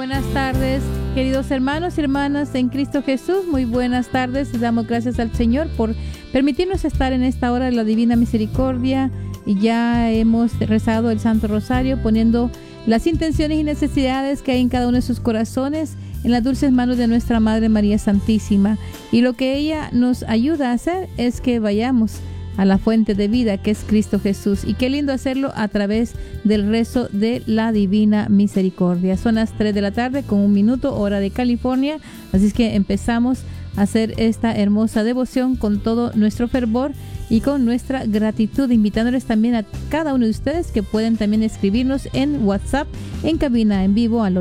buenas tardes, queridos hermanos y hermanas en Cristo Jesús. Muy buenas tardes. Les damos gracias al Señor por permitirnos estar en esta hora de la Divina Misericordia. Y ya hemos rezado el Santo Rosario, poniendo las intenciones y necesidades que hay en cada uno de sus corazones en las dulces manos de nuestra Madre María Santísima. Y lo que ella nos ayuda a hacer es que vayamos a la fuente de vida, que es Cristo Jesús. Y qué lindo hacerlo a través del rezo de la Divina Misericordia. Son las 3 de la tarde con 1 minuto, hora de California. Así es que empezamos a hacer esta hermosa devoción con todo nuestro fervor y con nuestra gratitud, invitándoles también a cada uno de ustedes que pueden también escribirnos en WhatsApp, en cabina en vivo al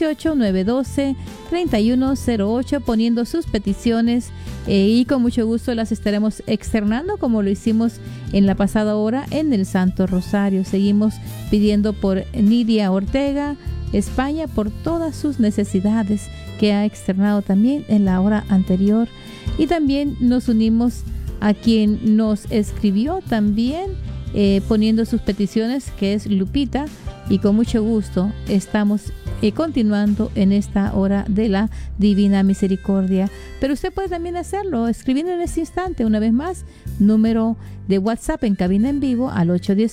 818-912-3108, poniendo sus peticiones y con mucho gusto las estaremos externando, como lo hicimos en la pasada hora en el Santo Rosario. Seguimos pidiendo por Nidia Ortega, España, por todas sus necesidades que ha externado también en la hora anterior. Y también nos unimos a quien nos escribió también poniendo sus peticiones, que es Lupita, y con mucho gusto estamos continuando en esta hora de la Divina Misericordia. Pero usted puede también hacerlo escribiendo en este instante, una vez más, número de WhatsApp en cabina en vivo al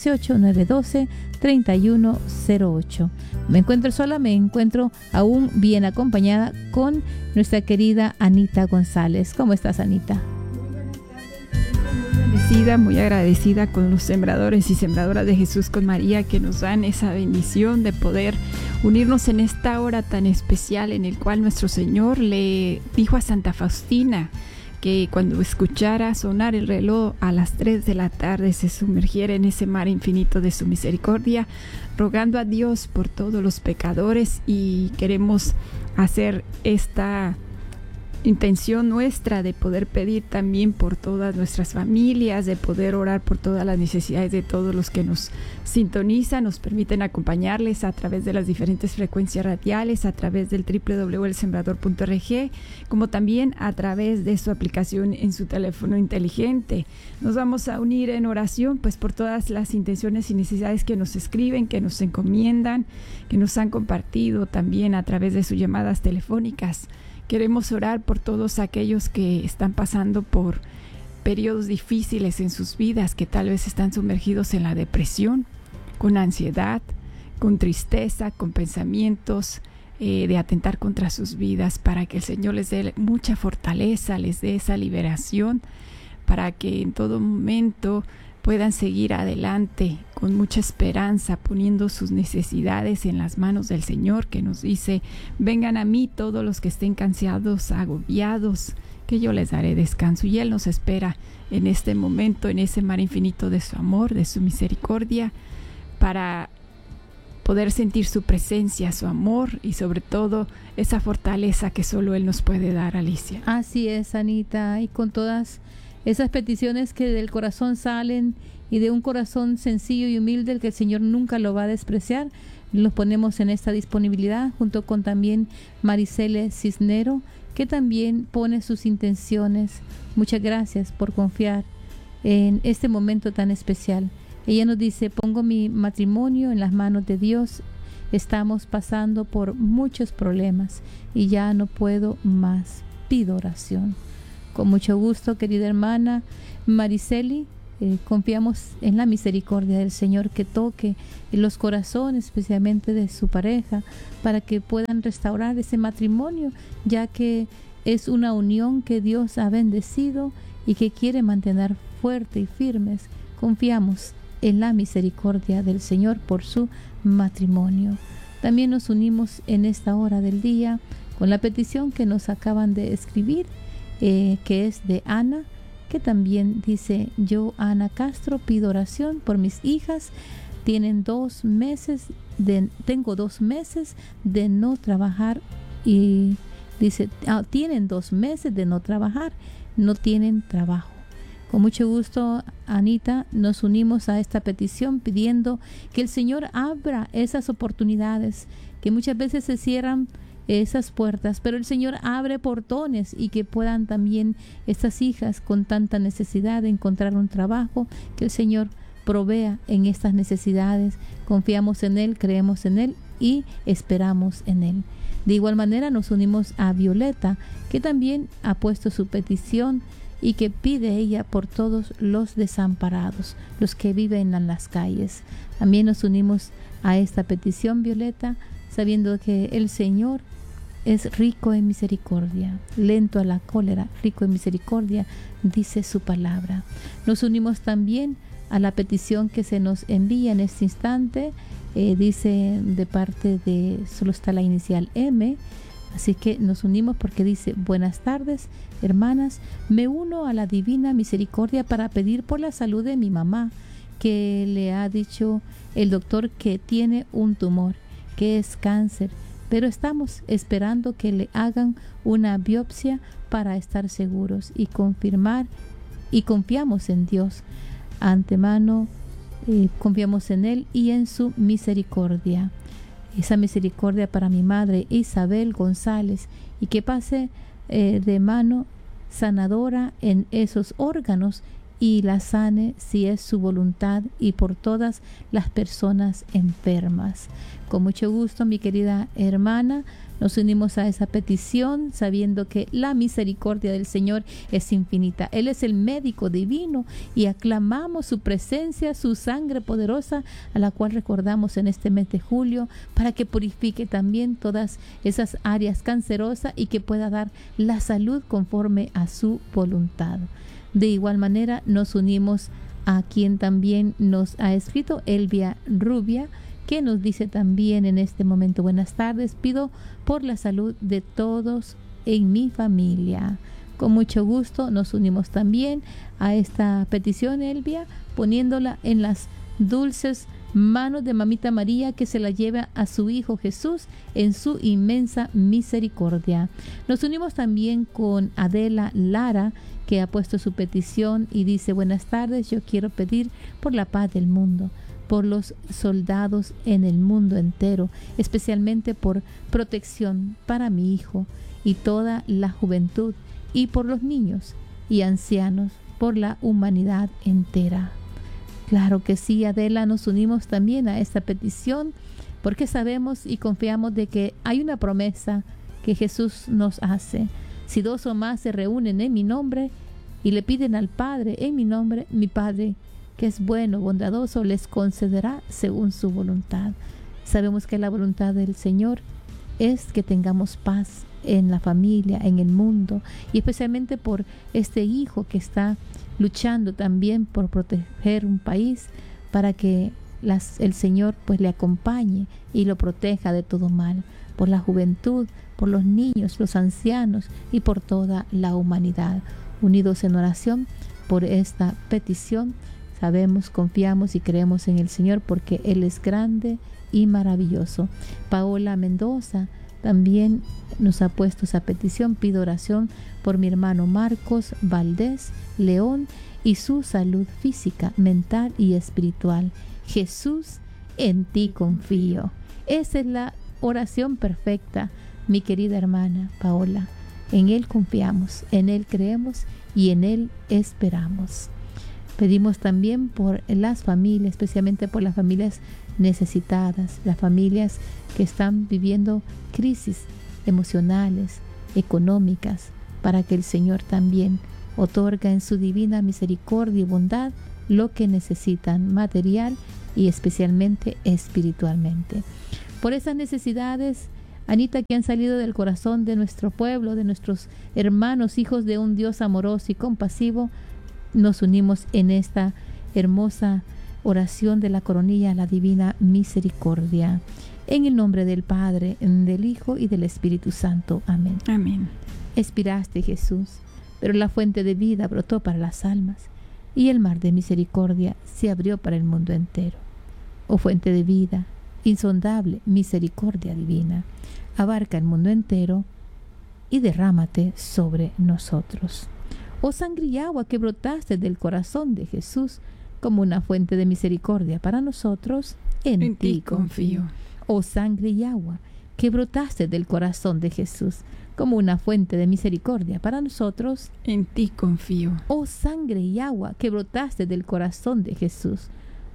818-912-3108. Me encuentro sola, me encuentro aún bien acompañada con nuestra querida Anita González. ¿Cómo estás, Anita? Muy agradecida con los sembradores y sembradoras de Jesús con María, que nos dan esa bendición de poder unirnos en esta hora tan especial en el cual nuestro Señor le dijo a Santa Faustina que cuando escuchara sonar el reloj a las 3 de la tarde se sumergiera en ese mar infinito de su misericordia, rogando a Dios por todos los pecadores. Y queremos hacer esta intención nuestra de poder pedir también por todas nuestras familias, de poder orar por todas las necesidades de todos los que nos sintonizan, nos permiten acompañarles a través de las diferentes frecuencias radiales, a través del www.elsembrador.org, como también a través de su aplicación en su teléfono inteligente. Nos vamos a unir en oración pues por todas las intenciones y necesidades que nos escriben, que nos encomiendan, que nos han compartido también a través de sus llamadas telefónicas. Queremos orar por todos aquellos que están pasando por periodos difíciles en sus vidas, que tal vez están sumergidos en la depresión, con ansiedad, con tristeza, con pensamientos de atentar contra sus vidas, para que el Señor les dé mucha fortaleza, les dé esa liberación, para que en todo momento puedan seguir adelante con mucha esperanza, poniendo sus necesidades en las manos del Señor, que nos dice: vengan a mí todos los que estén cansados, agobiados, que yo les daré descanso. Y Él nos espera en este momento, en ese mar infinito de su amor, de su misericordia, para poder sentir su presencia, su amor y sobre todo esa fortaleza que solo Él nos puede dar, Alicia. Así es, Anita, y con todas esas peticiones que del corazón salen y de un corazón sencillo y humilde, el que el Señor nunca lo va a despreciar, los ponemos en esta disponibilidad, junto con también Maricele Cisnero, que también pone sus intenciones. Muchas gracias por confiar en este momento tan especial. Ella nos dice: pongo mi matrimonio en las manos de Dios. Estamos pasando por muchos problemas y ya no puedo más. Pido oración. Con mucho gusto, querida hermana Mariceli, confiamos en la misericordia del Señor, que toque en los corazones, especialmente de su pareja, para que puedan restaurar ese matrimonio, ya que es una unión que Dios ha bendecido y que quiere mantener fuerte y firmes. Confiamos en la misericordia del Señor por su matrimonio. También nos unimos en esta hora del día con la petición que nos acaban de escribir, que es de Ana, que también dice: yo, Ana Castro, pido oración por mis hijas. Tengo 2 meses de no trabajar, y dice, tienen 2 meses de no trabajar, no tienen trabajo. Con mucho gusto, Anita, nos unimos a esta petición pidiendo que el Señor abra esas oportunidades que muchas veces se cierran, esas puertas, pero el Señor abre portones, y que puedan también estas hijas con tanta necesidad de encontrar un trabajo, que el Señor provea en estas necesidades. Confiamos en Él, creemos en Él y esperamos en Él. De igual manera nos unimos a Violeta, que también ha puesto su petición y que pide ella por todos los desamparados, los que viven en las calles. También nos unimos a esta petición, Violeta, sabiendo que el Señor es rico en misericordia, lento a la cólera, rico en misericordia, dice su palabra. Nos unimos también a la petición que se nos envía en este instante, dice de parte de, solo está la inicial M, así que nos unimos porque dice: buenas tardes, hermanas, me uno a la divina misericordia para pedir por la salud de mi mamá, que le ha dicho el doctor que tiene un tumor, que es cáncer, pero estamos esperando que le hagan una biopsia para estar seguros y confirmar, y confiamos en Dios. Antemano confiamos en Él y en su misericordia. Esa misericordia para mi madre Isabel González, y que pase de mano sanadora en esos órganos y la sane si es su voluntad, y por todas las personas enfermas. Con mucho gusto, mi querida hermana, nos unimos a esa petición sabiendo que la misericordia del Señor es infinita. Él es el médico divino y aclamamos su presencia, su sangre poderosa, a la cual recordamos en este mes de julio, para que purifique también todas esas áreas cancerosas y que pueda dar la salud conforme a su voluntad. De igual manera nos unimos a quien también nos ha escrito, Elvia Rubia, que nos dice también en este momento: buenas tardes, pido por la salud de todos en mi familia. Con mucho gusto nos unimos también a esta petición, Elvia, poniéndola en las dulces manos de Mamita María, que se la lleva a su Hijo Jesús en su inmensa misericordia. Nos unimos también con Adela Lara, que ha puesto su petición y dice: buenas tardes, yo quiero pedir por la paz del mundo, por los soldados en el mundo entero, especialmente por protección para mi hijo y toda la juventud, y por los niños y ancianos, por la humanidad entera. Claro que sí, Adela, nos unimos también a esta petición porque sabemos y confiamos de que hay una promesa que Jesús nos hace. Si dos o más se reúnen en mi nombre y le piden al Padre en mi nombre, mi Padre, que es bueno, bondadoso, les concederá según su voluntad. Sabemos que la voluntad del Señor es que tengamos paz en la familia, en el mundo, y especialmente por este hijo que está luchando también por proteger un país, para que el Señor pues le acompañe y lo proteja de todo mal, por la juventud, por los niños, los ancianos y por toda la humanidad. Unidos en oración por esta petición, sabemos, confiamos y creemos en el Señor porque Él es grande y maravilloso. Paola Mendoza también nos ha puesto esa petición: pido oración por mi hermano Marcos Valdés León y su salud física, mental y espiritual. Jesús, en ti confío. Esa es la oración perfecta, mi querida hermana Paola. En Él confiamos, en Él creemos y en Él esperamos. Pedimos también por las familias, especialmente por las familias necesitadas, las familias que están viviendo crisis emocionales, económicas, para que el Señor también otorga en su divina misericordia y bondad lo que necesitan, material y especialmente espiritualmente. Por esas necesidades, Anita, que han salido del corazón de nuestro pueblo, de nuestros hermanos, hijos de un Dios amoroso y compasivo, nos unimos en esta hermosa oración de la coronilla a la divina misericordia. En el nombre del Padre, del Hijo y del Espíritu Santo. Amén. Amén. Expiraste, Jesús, pero la fuente de vida brotó para las almas, y el mar de misericordia se abrió para el mundo entero. Oh fuente de vida, insondable misericordia divina, abarca el mundo entero y derrámate sobre nosotros. Oh sangre y agua que brotaste del corazón de Jesús como una fuente de misericordia para nosotros, en ti confío. Oh sangre y agua que brotaste del corazón de Jesús como una fuente de misericordia para nosotros, en ti confío. Oh sangre y agua que brotaste del corazón de Jesús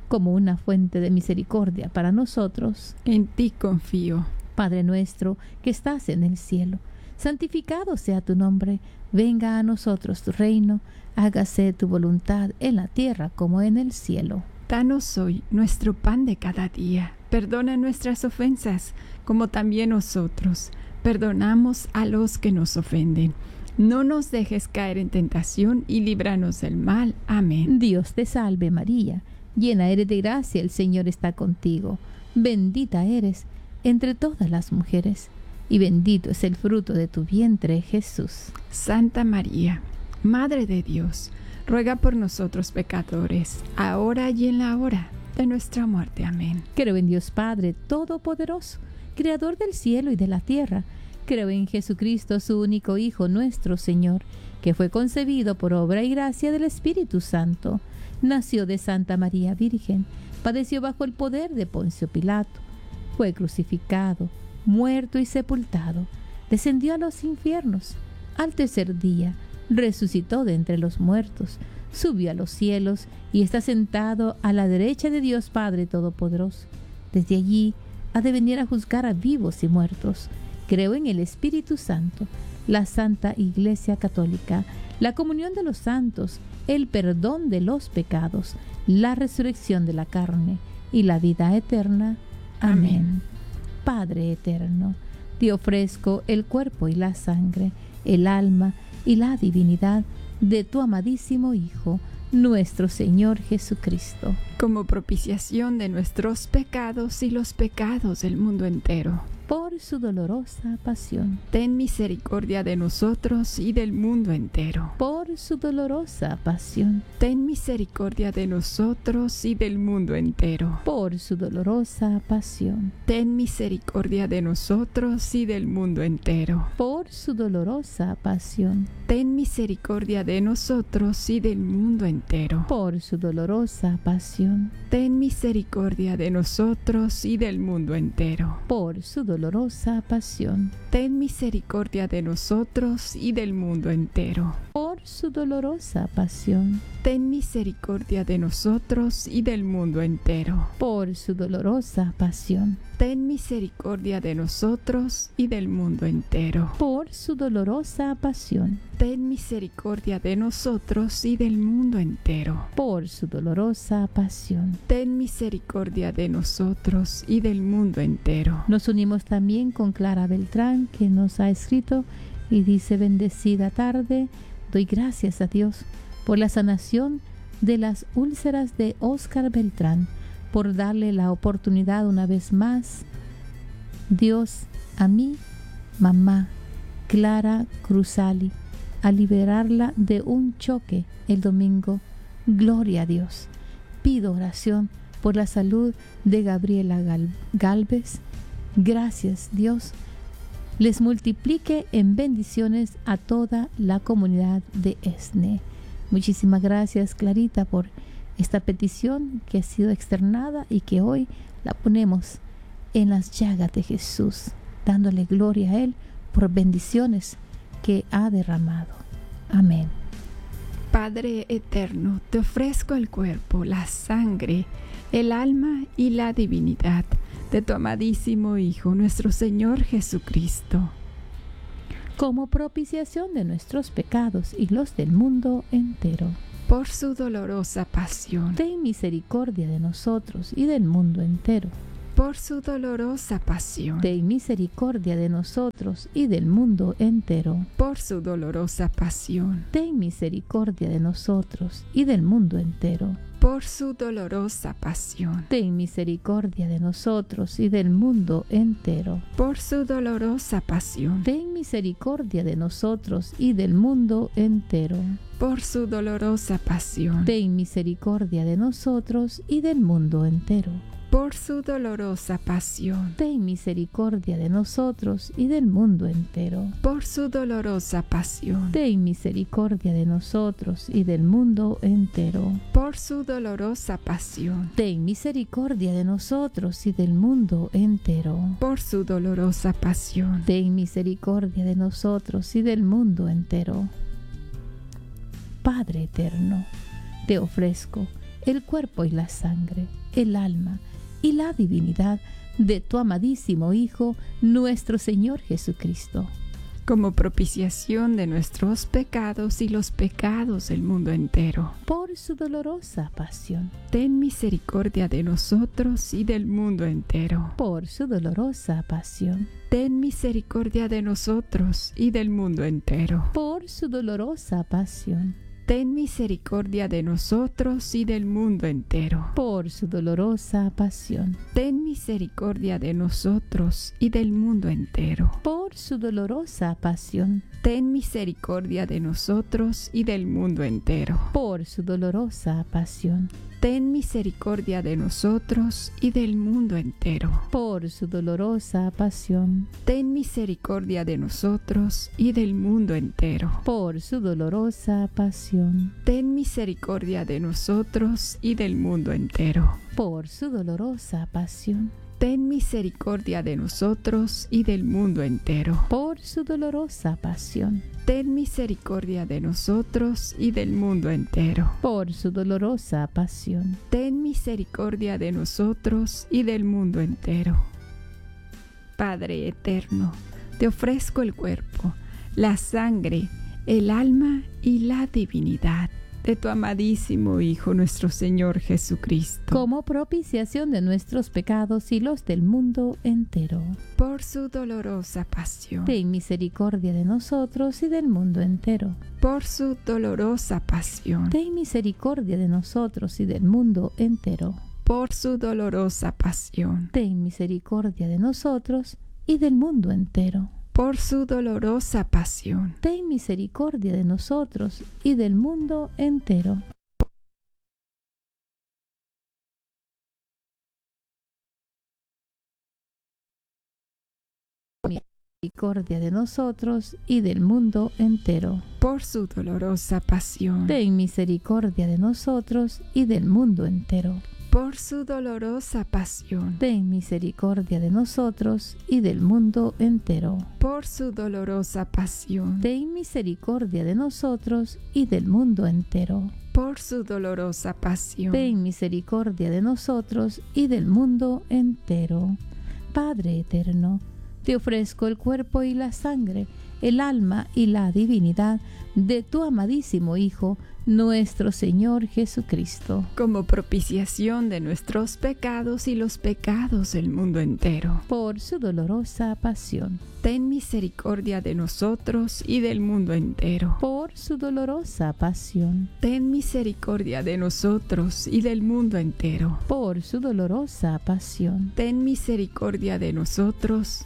como una fuente de misericordia para nosotros. En ti confío. Padre nuestro que estás en el cielo, santificado sea tu nombre, venga a nosotros tu reino, hágase tu voluntad en la tierra como en el cielo. Danos hoy nuestro pan de cada día. Perdona nuestras ofensas, como también nosotros perdonamos a los que nos ofenden. No nos dejes caer en tentación y líbranos del mal. Amén. Dios te salve María, llena eres de gracia, el Señor está contigo. Bendita eres entre todas las mujeres, y bendito es el fruto de tu vientre, Jesús. Santa María, Madre de Dios, ruega por nosotros pecadores, ahora y en la hora de nuestra muerte. Amén. Creo en Dios Padre Todopoderoso, Creador del cielo y de la tierra. Creo en Jesucristo, su único Hijo, nuestro Señor, que fue concebido por obra y gracia del Espíritu Santo. Nació de Santa María Virgen, padeció bajo el poder de Poncio Pilato, fue crucificado, muerto y sepultado, descendió a los infiernos. Al tercer día resucitó de entre los muertos, subió a los cielos y está sentado a la derecha de Dios Padre Todopoderoso. Desde allí ha de venir a juzgar a vivos y muertos. Creo en el Espíritu Santo, la Santa Iglesia Católica, la comunión de los santos, el perdón de los pecados, la resurrección de la carne y la vida eterna. Amén. Padre eterno, te ofrezco el cuerpo y la sangre, el alma y la divinidad de tu amadísimo Hijo, nuestro Señor Jesucristo, como propiciación de nuestros pecados y los pecados del mundo entero. Por su dolorosa pasión, ten misericordia de nosotros y del mundo entero. Por su dolorosa pasión, ten misericordia de nosotros y del mundo entero. Por su dolorosa pasión, ten misericordia de nosotros y del mundo entero. Por su dolorosa pasión, ten misericordia de nosotros y del mundo entero. Por su dolorosa pasión, ten misericordia de nosotros y del mundo entero. Por su dolorosa pasión, ten misericordia de nosotros y del mundo entero. Por su dolorosa pasión, ten misericordia de nosotros y del mundo entero. Por su dolorosa pasión, ten misericordia de nosotros y del mundo entero. Por su dolorosa pasión, ten misericordia de nosotros y del mundo entero. Por su dolorosa pasión, ten misericordia de nosotros y del mundo entero. Nos unimos también con Clara Beltrán, que nos ha escrito y dice: bendecida tarde, doy gracias a Dios por la sanación de las úlceras de Oscar Beltrán, por darle la oportunidad una vez más, Dios, a mi mamá Clara Cruzali, a liberarla de un choque el domingo. Gloria a Dios. Pido oración por la salud de Gabriela Galvez. Gracias, Dios les multiplique en bendiciones a toda la comunidad de ESNE. Muchísimas gracias, Clarita, por esta petición que ha sido externada y que hoy la ponemos en las llagas de Jesús, dándole gloria a Él por bendiciones que ha derramado. Amén. Padre eterno, te ofrezco el cuerpo, la sangre, el alma y la divinidad de tu amadísimo Hijo, nuestro Señor Jesucristo, como propiciación de nuestros pecados y los del mundo entero. Por su dolorosa pasión, ten misericordia de nosotros y del mundo entero. Por su dolorosa pasión, ten misericordia de nosotros y del mundo entero. Por su dolorosa pasión, ten misericordia de nosotros y del mundo entero. Por su dolorosa pasión, ten misericordia de nosotros y del mundo entero. Por su dolorosa pasión, ten misericordia de nosotros y del mundo entero. Por su dolorosa pasión, ten misericordia de nosotros y del mundo entero. Por su dolorosa pasión, ten misericordia de nosotros y del mundo entero. Por su dolorosa pasión, ten misericordia de nosotros y del mundo entero. Por su dolorosa pasión, ten misericordia de nosotros y del mundo entero. Por su dolorosa pasión, ten misericordia de nosotros y del mundo entero. Padre eterno, te ofrezco el cuerpo y la sangre, el alma y la divinidad de tu amadísimo Hijo, nuestro Señor Jesucristo, como propiciación de nuestros pecados y los pecados del mundo entero. por su dolorosa pasión, Ten misericordia de nosotros y del mundo entero. por su dolorosa pasión, Ten misericordia de nosotros y del mundo entero. por su dolorosa pasión, Ten misericordia de nosotros y del mundo entero. por su dolorosa pasión, Ten misericordia de nosotros y del mundo entero. por su dolorosa pasión, Ten misericordia de nosotros y del mundo entero. por su dolorosa pasión, Ten misericordia de nosotros y del mundo entero. por su dolorosa pasión, Ten misericordia de nosotros y del mundo entero. por su dolorosa pasión, Ten misericordia de nosotros y del mundo entero. por su dolorosa pasión, Ten misericordia de nosotros y del mundo entero. por su dolorosa pasión, Ten misericordia de nosotros y del mundo entero. por su dolorosa pasión, Ten misericordia de nosotros y del mundo entero. Padre eterno, te ofrezco el cuerpo, la sangre, el alma y la divinidad de tu amadísimo Hijo, nuestro Señor Jesucristo, como propiciación de nuestros pecados y los del mundo entero. por su dolorosa pasión. Ten misericordia de nosotros y del mundo entero. Por su dolorosa pasión. Ten misericordia de nosotros y del mundo entero. Por su dolorosa pasión. Ten misericordia de nosotros y del mundo entero. Por su dolorosa pasión. Ten misericordia de nosotros y del mundo entero. Misericordia de nosotros y del mundo entero. Por su dolorosa pasión. Ten misericordia de nosotros y del mundo entero. Por su dolorosa pasión. Ten misericordia de nosotros y del mundo entero. Por su dolorosa pasión. Ten misericordia de nosotros y del mundo entero. Por su dolorosa pasión. Ten misericordia de nosotros y del mundo entero. Padre eterno, te ofrezco el cuerpo y la sangre, el alma y la divinidad de tu amadísimo Hijo, nuestro Señor Jesucristo, como propiciación de nuestros pecados y los pecados del mundo entero. por su dolorosa pasión, Ten misericordia de nosotros y del mundo entero. por su dolorosa pasión, Ten misericordia de nosotros y del mundo entero. por su dolorosa pasión, Ten misericordia de nosotros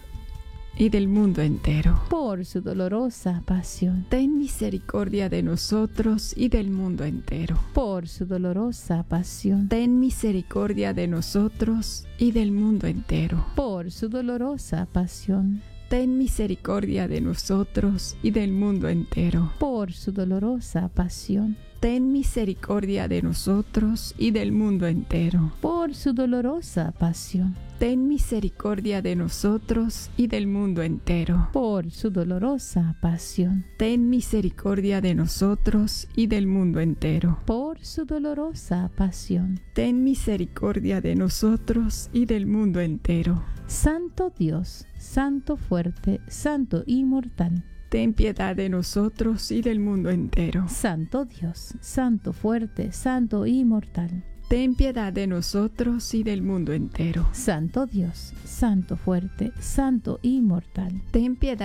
y del mundo entero. por su dolorosa pasión, Ten misericordia de nosotros y del mundo entero. por su dolorosa pasión, Ten misericordia de nosotros y del mundo entero. por su dolorosa pasión, Ten misericordia de nosotros y del mundo entero. por su dolorosa pasión, Ten misericordia de nosotros y del mundo entero. por su dolorosa pasión, Ten misericordia de nosotros y del mundo entero. por su dolorosa pasión, Ten misericordia de nosotros y del mundo entero. por su dolorosa pasión. Ten misericordia de nosotros y del mundo entero. Santo Dios, Santo fuerte, Santo inmortal. Ten piedad de nosotros y del mundo entero. Santo Dios, Santo fuerte, Santo inmortal. Ten piedad de nosotros y del mundo entero. Santo Dios, Santo fuerte, Santo inmortal. Ten piedad